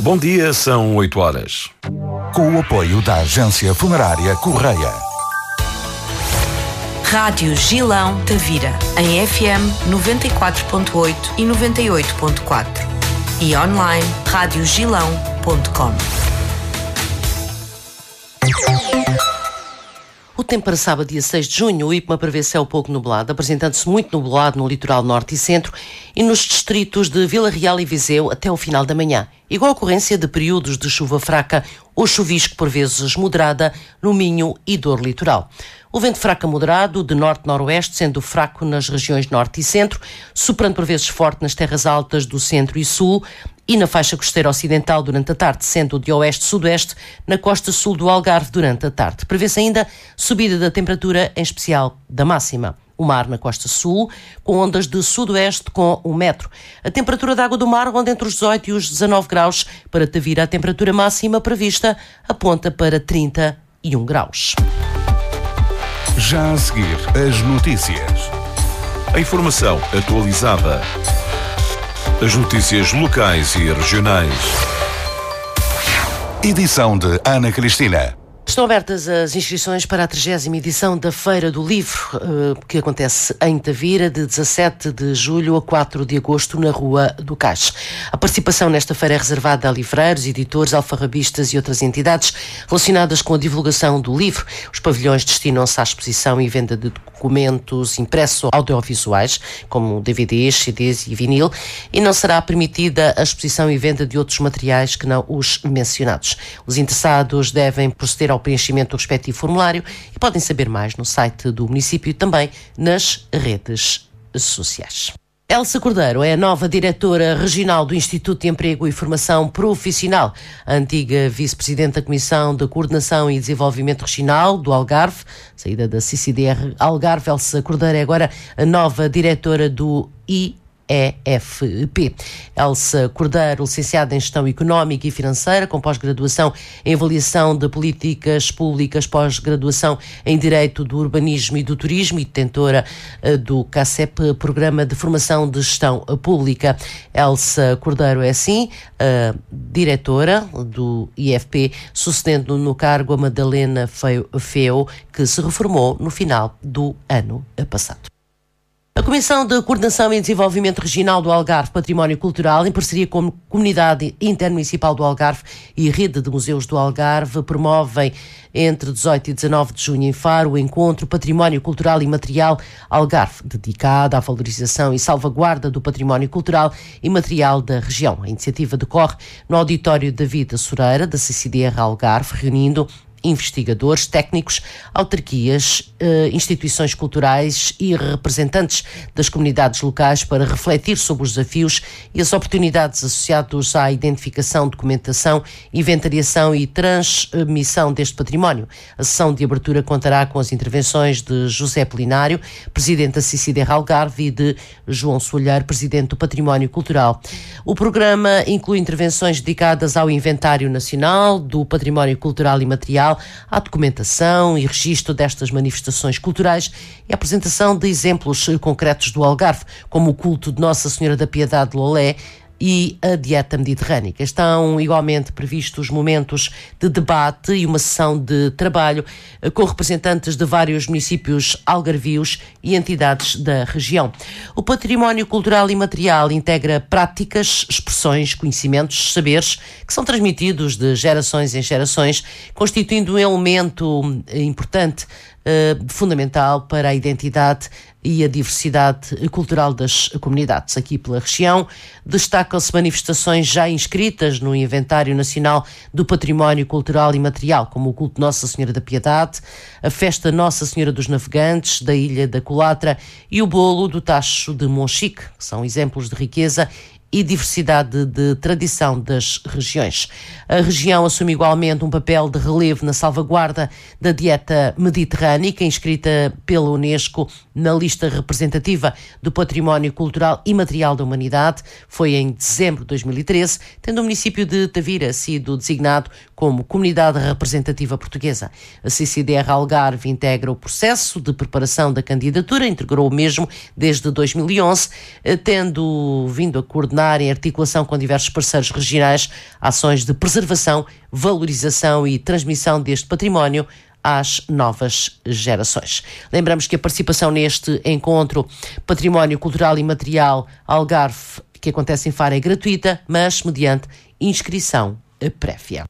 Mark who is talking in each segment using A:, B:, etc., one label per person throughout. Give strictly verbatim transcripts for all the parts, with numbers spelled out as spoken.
A: Bom dia, são oito horas.
B: Com o apoio da Agência Funerária Correia.
C: Rádio Gilão Tavira, em F M noventa e quatro ponto oito e noventa e oito ponto quatro e online rádio gilão ponto com.
D: O tempo para sábado, dia seis de junho, o IPMA prevê céu pouco nublado, apresentando-se muito nublado no litoral norte e centro e nos distritos de Vila Real e Viseu até o final da manhã. Igual ocorrência de períodos de chuva fraca ou chuvisco, por vezes moderada, no Minho e Dor Litoral. O vento fraco a moderado, de norte-noroeste, sendo fraco nas regiões norte e centro, soprando por vezes forte nas terras altas do centro e sul, e na faixa costeira ocidental durante a tarde, sendo de oeste-sudoeste, na costa sul do Algarve durante a tarde. Prevê-se ainda subida da temperatura, em especial da máxima. O mar na costa sul, com ondas de sudoeste com um metro. A temperatura da água do mar ronda entre os dezoito e os dezanove graus. Para Tavira, a temperatura máxima prevista aponta para trinta e um graus.
B: Já a seguir, as notícias.
A: A informação atualizada. As notícias locais e regionais.
B: Edição de Ana Cristina.
D: Estão abertas as inscrições para a trigésima edição da Feira do Livro, que acontece em Tavira, de dezassete de julho a quatro de agosto, na Rua do Cais. A participação nesta feira é reservada a livreiros, editores, alfarrabistas e outras entidades relacionadas com a divulgação do livro. Os pavilhões destinam-se à exposição e venda de documentos impressos ou audiovisuais, como D V Ds, C Ds e vinil, e não será permitida a exposição e venda de outros materiais que não os mencionados. Os interessados devem proceder ao preenchimento do respectivo formulário e podem saber mais no site do município e também nas redes sociais. Elsa Cordeiro é a nova diretora regional do Instituto de Emprego e Formação Profissional. A antiga vice-presidente da Comissão de Coordenação e Desenvolvimento Regional do Algarve, saída da C C D R Algarve, Elsa Cordeiro é agora a nova diretora do I E F P. Elsa Cordeiro, licenciada em Gestão Económica e Financeira, com pós-graduação em Avaliação de Políticas Públicas, pós-graduação em Direito do Urbanismo e do Turismo e detentora do CACEP, Programa de Formação de Gestão Pública. Elsa Cordeiro é, assim, a diretora do I E F P, sucedendo no cargo a Madalena Feo, que se reformou no final do ano passado. A Comissão de Coordenação e Desenvolvimento Regional do Algarve Património Cultural, em parceria com a Comunidade Intermunicipal do Algarve e Rede de Museus do Algarve, promovem entre dezoito e dezanove de junho em Faro o encontro Património Cultural e Material Algarve, dedicado à valorização e salvaguarda do património cultural e material da região. A iniciativa decorre no auditório David Soreira, da C C D R Algarve, reunindo investigadores, técnicos, autarquias, eh, instituições culturais e representantes das comunidades locais para refletir sobre os desafios e as oportunidades associados à identificação, documentação, inventariação e transmissão deste património. A sessão de abertura contará com as intervenções de José Polinário, presidente da C C D R Algarve, e de João Soalheiro, presidente do Património Cultural. O programa inclui intervenções dedicadas ao Inventário Nacional do Património Cultural e Material, à documentação e registro destas manifestações culturais e a apresentação de exemplos concretos do Algarve, como o culto de Nossa Senhora da Piedade de Lolé e a dieta mediterrânica. Estão igualmente previstos momentos de debate e uma sessão de trabalho com representantes de vários municípios algarvios e entidades da região. O património cultural e material integra práticas, expressões, conhecimentos, saberes que são transmitidos de gerações em gerações, constituindo um elemento importante, Uh, fundamental para a identidade e a diversidade cultural das comunidades. Aqui pela região destacam-se manifestações já inscritas no Inventário Nacional do Património Cultural e Material, como o culto Nossa Senhora da Piedade, a festa Nossa Senhora dos Navegantes da Ilha da Colatra e o bolo do Tacho de Monchique, que são exemplos de riqueza e diversidade de tradição das regiões. A região assume igualmente um papel de relevo na salvaguarda da dieta mediterrânica, inscrita pela Unesco na lista representativa do Património Cultural e Material da Humanidade. Foi em dezembro de dois mil e treze, tendo o município de Tavira sido designado como Comunidade Representativa Portuguesa. A C C D R Algarve integra o processo de preparação da candidatura, integrou o mesmo desde dois mil e onze, tendo vindo a coordenar tornar, em articulação com diversos parceiros regionais, ações de preservação, valorização e transmissão deste património às novas gerações. Lembramos que a participação neste encontro Património Cultural e Material Algarve, que acontece em Faro, é gratuita, mas mediante inscrição prévia.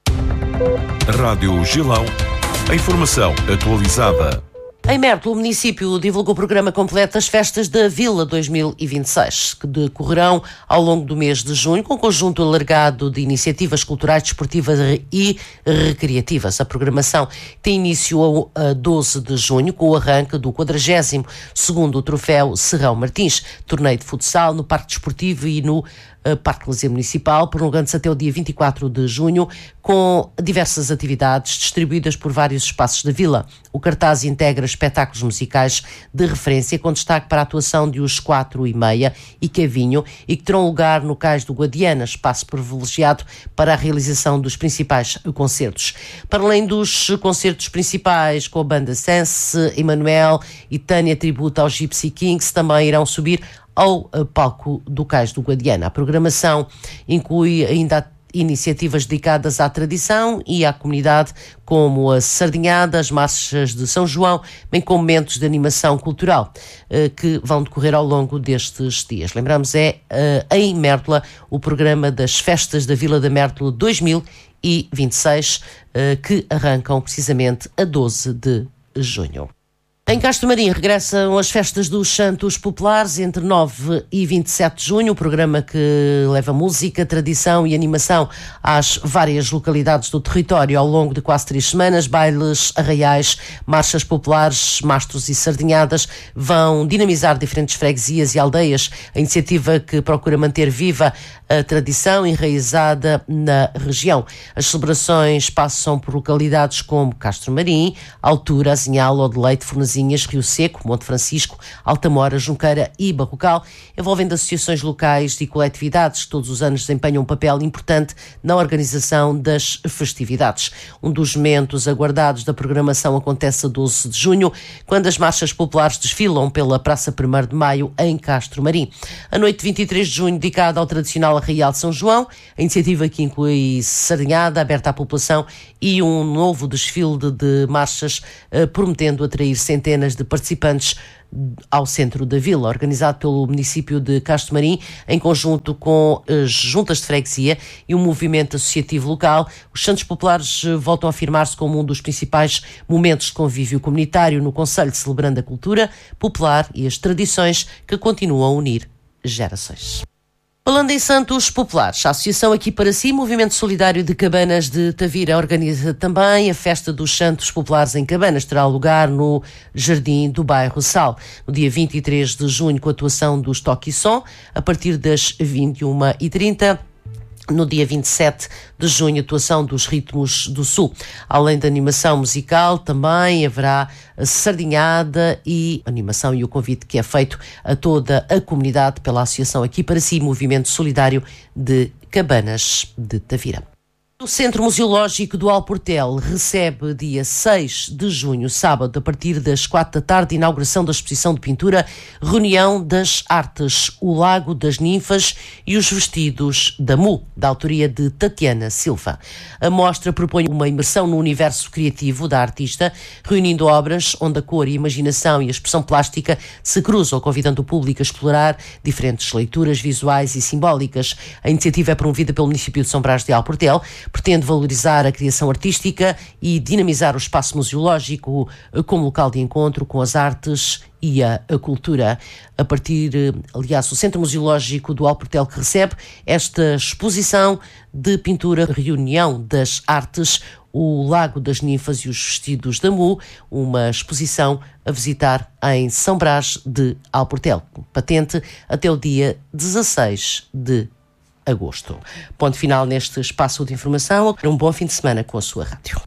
A: Rádio Gilão, a informação atualizada.
D: Em Mértola, o município divulgou o programa completo das Festas da Vila dois mil e vinte e seis, que decorrerão ao longo do mês de junho, com um conjunto alargado de iniciativas culturais, desportivas e recreativas. A programação tem início a doze de junho, com o arranque do quadragésimo segundo Troféu Serrão Martins, torneio de futsal no Parque Desportivo e no Parque Lazer Municipal, prolongando-se até o dia vinte e quatro de junho, com diversas atividades distribuídas por vários espaços da vila. O cartaz integra espetáculos musicais de referência, com destaque para a atuação de Os Quatro e Meia e Cavinho, e que terão lugar no Cais do Guadiana, espaço privilegiado para a realização dos principais concertos. Para além dos concertos principais, com a banda Sense, Emanuel e Tânia Tributo aos Gypsy Kings, também irão subir ao palco do Cais do Guadiana. A programação inclui ainda iniciativas dedicadas à tradição e à comunidade, como a sardinhada, as marchas de São João, bem como momentos de animação cultural que vão decorrer ao longo destes dias. Lembramos, é em Mértola o programa das Festas da Vila da Mértola dois mil e vinte e seis, que arrancam precisamente a doze de junho. Em Castro Marim regressam as festas dos Santos Populares entre nove e vinte e sete de junho, o programa que leva música, tradição e animação às várias localidades do território ao longo de quase três semanas. Bailes, arraiais, marchas populares, mastros e sardinhadas vão dinamizar diferentes freguesias e aldeias. A iniciativa que procura manter viva a tradição enraizada na região. As celebrações passam por localidades como Castro Marim, Altura, Azinhal, Odeleite, Fornezinhas, Rio Seco, Monte Francisco, Altamora, Junqueira e Barrocal, envolvendo associações locais e coletividades que todos os anos desempenham um papel importante na organização das festividades. Um dos momentos aguardados da programação acontece a doze de junho, quando as marchas populares desfilam pela Praça primeiro de Maio, em Castro Marim. A noite de vinte e três de junho, dedicada ao tradicional Arraial de São João, a iniciativa que inclui sardinhada aberta à população e um novo desfile de, de marchas, eh, prometendo atrair centenas de participantes ao centro da vila, organizado pelo município de Castro Marim, em conjunto com as juntas de freguesia e um movimento associativo local. Os Santos Populares voltam a afirmar-se como um dos principais momentos de convívio comunitário no concelho, celebrando a cultura popular e as tradições que continuam a unir gerações. Falando em Santos Populares, a Associação Aqui para Si, Movimento Solidário de Cabanas de Tavira, organiza também a Festa dos Santos Populares em Cabanas. Terá lugar no Jardim do Bairro Sal, no dia vinte e três de junho, com a atuação dos Toque e Som, a partir das vinte e uma e trinta. No dia vinte e sete de junho, atuação dos Ritmos do Sul. Além da animação musical, também haverá sardinhada e animação, e o convite que é feito a toda a comunidade pela Associação Aqui para Si, Movimento Solidário de Cabanas de Tavira. O Centro Museológico do Alportel recebe dia seis de junho, sábado, a partir das quatro da tarde, inauguração da exposição de pintura Reunião das Artes, o Lago das Ninfas e os Vestidos da Mu, da autoria de Tatiana Silva. A mostra propõe uma imersão no universo criativo da artista, reunindo obras onde a cor, a imaginação e a expressão plástica se cruzam, convidando o público a explorar diferentes leituras visuais e simbólicas. A iniciativa é promovida pelo município de São Brás de Alportel, pretende valorizar a criação artística e dinamizar o espaço museológico como local de encontro com as artes e a, a cultura. A partir, aliás, o Centro Museológico do Alportel, que recebe esta exposição de pintura Reunião das Artes, o Lago das Ninfas e os Vestidos da Mu, uma exposição a visitar em São Brás de Alportel, patente até o dia dezasseis de agosto. Ponto final neste espaço de informação. Um bom fim de semana com a sua rádio.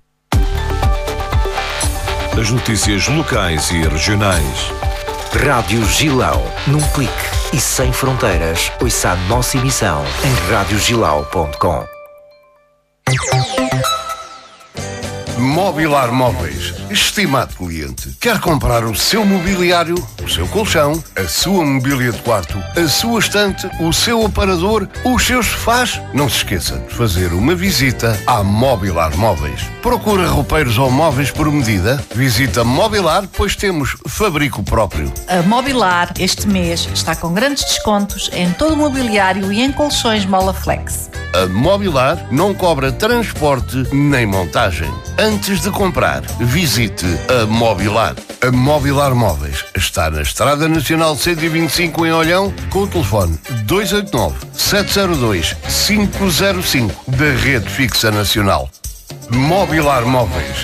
A: As notícias locais e regionais.
E: Rádio Gilão. Num clique e sem fronteiras, ouça a nossa emissão em rádio gilau ponto com.
F: Mobilar Móveis. Estimado cliente, quer comprar o seu mobiliário, o seu colchão, a sua mobília de quarto, a sua estante, o seu aparador, os seus sofás? Não se esqueça de fazer uma visita à Mobilar Móveis. Procura roupeiros ou móveis por medida? Visita Mobilar, pois temos fabrico próprio.
G: A Mobilar este mês está com grandes descontos em todo o mobiliário e em colchões Molaflex.
F: A Mobilar não cobra transporte nem montagem. Antes de comprar, visite a Mobilar. A Mobilar Móveis está na Estrada Nacional cento e vinte e cinco em Olhão, com o telefone dois oito nove, sete zero dois, cinco zero cinco da Rede Fixa Nacional. Mobilar Móveis.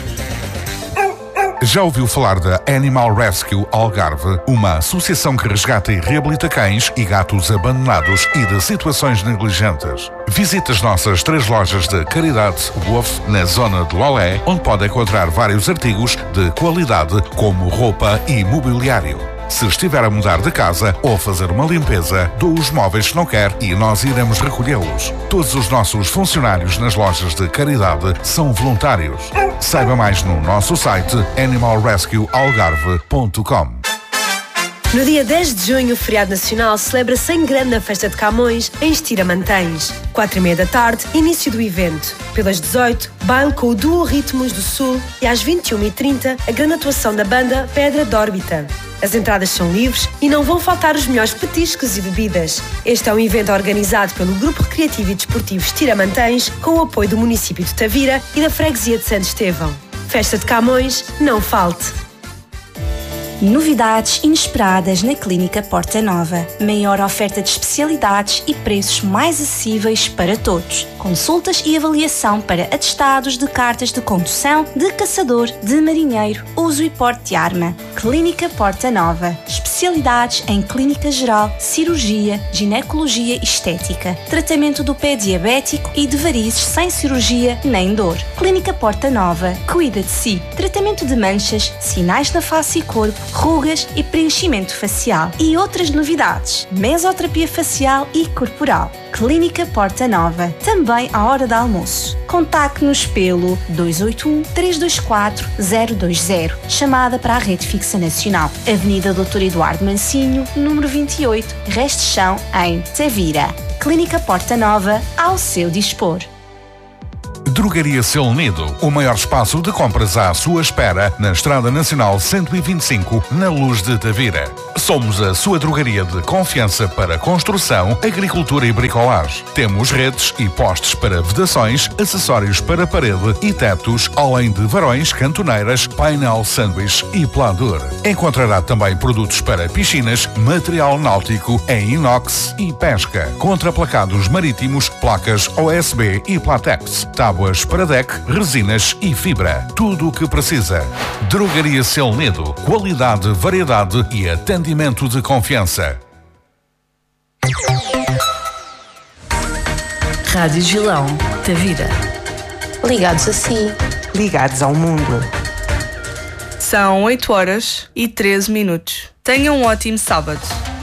B: Já ouviu falar da Animal Rescue Algarve, uma associação que resgata e reabilita cães e gatos abandonados e de situações negligentes? Visite as nossas três lojas de caridade Wolf na zona de Lolé, onde pode encontrar vários artigos de qualidade como roupa e mobiliário. Se estiver a mudar de casa ou fazer uma limpeza, doe os móveis que não quer e nós iremos recolhê-los. Todos os nossos funcionários nas lojas de caridade são voluntários. Saiba mais no nosso site animal rescue algarve ponto com.
H: No dia dez de junho, o feriado nacional celebra-se em grande na Festa de Camões, em Estira-Mantens. Quatro e meia da tarde, início do evento. Pelas dezoito, baile com o duo Ritmos do Sul e às vinte e uma e trinta, a grande atuação da banda Pedra de Órbita. As entradas são livres e não vão faltar os melhores petiscos e bebidas. Este é um evento organizado pelo Grupo Recreativo e Desportivo Estira-Mantens, com o apoio do município de Tavira e da Freguesia de Santo Estevão. Festa de Camões, não falte!
I: Novidades inesperadas na Clínica Porta Nova. Maior oferta de especialidades e preços mais acessíveis para todos. Consultas e avaliação para atestados de cartas de condução, de caçador, de marinheiro, uso e porte de arma. Clínica Porta Nova. Especialidades em clínica geral, cirurgia, ginecologia e estética. Tratamento do pé diabético e de varizes sem cirurgia nem dor. Clínica Porta Nova. Cuida de si. Tratamento de manchas, sinais na face e corpo, rugas e preenchimento facial. E outras novidades. Mesoterapia facial e corporal. Clínica Porta Nova. Também à hora de almoço. Contacte-nos pelo dois oito um, três dois quatro, zero dois zero. Chamada para a Rede Fixa Nacional. Avenida doutor Eduardo Mancinho, número vinte e oito, Resto de Chão, em Tavira. Clínica Porta Nova, ao seu dispor.
B: Drogaria Seu Nido, o maior espaço de compras à sua espera na Estrada Nacional cento e vinte e cinco, na Luz de Tavira. Somos a sua drogaria de confiança para construção, agricultura e bricolagem. Temos redes e postes para vedações, acessórios para parede e tetos, além de varões, cantoneiras, painel sanduíche e pladur. Encontrará também produtos para piscinas, material náutico em inox e pesca, contraplacados marítimos, placas O S B e Platex, tábuas para deck, resinas e fibra. Tudo o que precisa. Drogaria Seu Nido. Qualidade, variedade e atendimento de confiança.
C: Rádio Gilão, Tavira.
J: Ligados a si.
K: Ligados ao mundo.
L: São oito horas e treze minutos. Tenham um ótimo sábado.